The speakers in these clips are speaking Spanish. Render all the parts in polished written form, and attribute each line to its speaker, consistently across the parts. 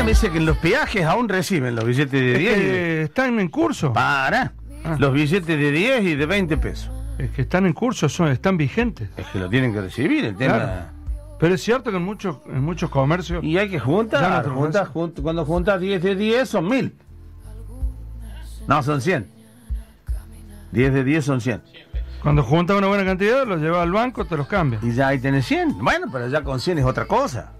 Speaker 1: me dice que en los peajes aún reciben los billetes de 10.
Speaker 2: Están en curso.
Speaker 1: Los billetes de 10 y de 20 pesos.
Speaker 2: Es que están en curso, están vigentes.
Speaker 1: Es que lo tienen que recibir el tema.
Speaker 2: Claro. Pero es cierto que en muchos comercios...
Speaker 1: Y hay que juntar. Cuando juntas 10 de 10 son 1000. No, son 100. 10 de 10 son 100.
Speaker 2: Cuando juntas una buena cantidad, los llevas al banco, te los cambian.
Speaker 1: Y ya ahí tenés 100. Bueno, pero ya con 100 es otra cosa.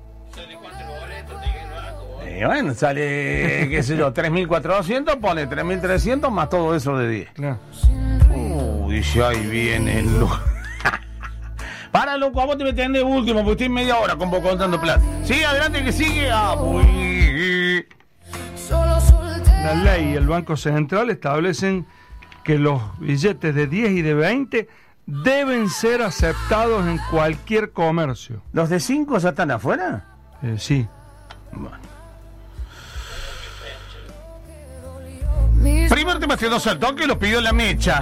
Speaker 1: Bueno, sale, qué sé yo, 3.400, pone 3.300 más todo eso de 10.
Speaker 2: Claro.
Speaker 1: Dice, ahí viene el loco. Para, loco, a vos te meten de último, porque estoy media hora con vos contando plata. Sí, adelante que sigue.
Speaker 2: La ley y el Banco Central establecen que los billetes de 10 y de 20 deben ser aceptados en cualquier comercio.
Speaker 1: ¿Los de 5 ya están afuera?
Speaker 2: Sí.
Speaker 1: Bueno. Primer tema este 2 al toque, lo pidió la mecha.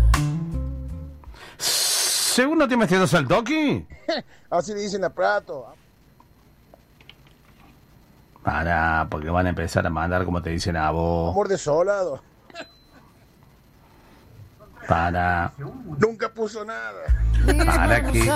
Speaker 1: Segundo tema este 2 al toque.
Speaker 3: Así le dicen a Prato.
Speaker 1: Para, porque van a empezar a mandar como te dicen a vos.
Speaker 3: Amor desolado.
Speaker 1: Para.
Speaker 3: Nunca puso nada.
Speaker 1: Para que.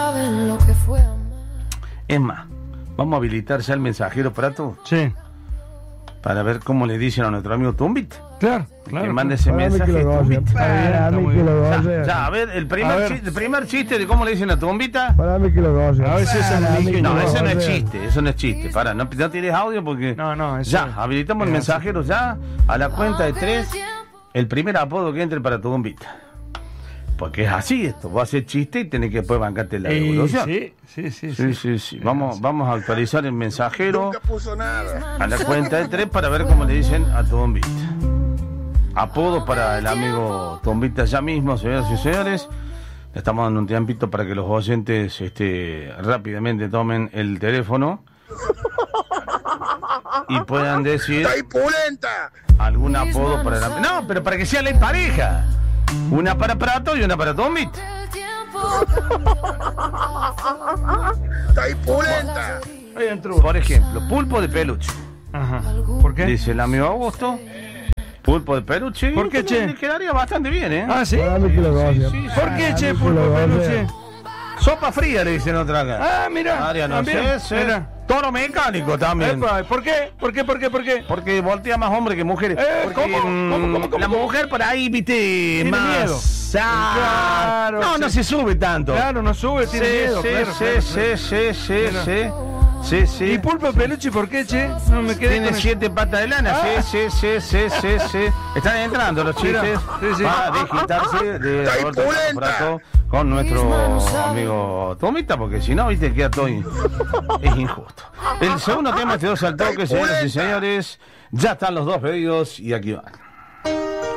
Speaker 1: Es más, vamos a habilitar ya el mensajero Prato.
Speaker 2: Sí.
Speaker 1: Para ver cómo le dicen a nuestro amigo Tumbit.
Speaker 2: Claro.
Speaker 1: Que mande ese mensaje. Ya, a ver, el primer chiste de cómo le dicen a Tumbita.
Speaker 4: Para mí que lo goce.
Speaker 2: A ver si eso
Speaker 1: No, eso no es chiste, eso no es chiste. Para, no tires audio porque.
Speaker 2: No, eso
Speaker 1: ya, habilitamos el mensajero ya. A la cuenta de 3. El primer apodo que entre para Tumbita. Porque es así esto. Vos haces chiste y tenés que después bancarte la devolución. Sí. Vamos a actualizar el mensajero.
Speaker 3: Nunca puso nada.
Speaker 1: A la cuenta de 3 para ver cómo le dicen a Tumbita. Apodos para el amigo Tumbita ya mismo, señoras y señores. Le estamos dando un tiempito para que los oyentes rápidamente tomen el teléfono y puedan decir
Speaker 3: ¡Está impulenta!
Speaker 1: algún apodo para la... No, pero para que sea ley pareja. Una para Prato y una para Tumbita.
Speaker 3: ¡Está impulenta!
Speaker 2: Ahí entró.
Speaker 1: Por ejemplo, pulpo de peluche.
Speaker 2: Ajá. ¿Por qué?
Speaker 1: Dice el amigo Augusto. Pulpo de peluche.
Speaker 2: ¿Por qué, che?
Speaker 1: Le quedaría bastante bien, ¿eh?
Speaker 2: Ah, ¿sí?
Speaker 4: Para mí que lo goce.
Speaker 2: ¿Por qué, che, pulpo de peluche?
Speaker 1: Sopa fría le dicen otra acá.
Speaker 2: Ah, mira.
Speaker 1: Área, no
Speaker 2: también,
Speaker 1: sé.
Speaker 2: mira.
Speaker 1: Toro mecánico también.
Speaker 2: Epa, ¿por qué? ¿Por qué?
Speaker 1: Porque voltea más hombre que mujeres. Porque,
Speaker 2: ¿Cómo?
Speaker 1: La mujer por ahí, viste,
Speaker 2: tiene
Speaker 1: más...
Speaker 2: miedo.
Speaker 1: Claro. No se sube tanto.
Speaker 2: Claro, no sube, tiene miedo.
Speaker 1: Sí.
Speaker 2: ¿Y pulpo de peluche por qué, che? No me quedé.
Speaker 1: Tiene 7 patas de lana. Sí. Están entrando los chistes para digitarse de Roberto Prato con nuestro amigo Tomita, porque si no, viste, queda todo es injusto. El segundo tema, este 2 al toque, señoras y señores. Ya están los 2 pedidos y aquí van.